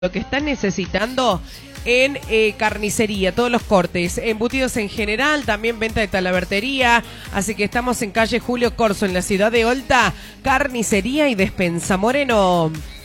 lo que están necesitando en carnicería, todos los cortes, embutidos en general, también venta de talabartería, así que estamos en calle Julio Corso, en la ciudad de Olta, carnicería y despensa Moreno.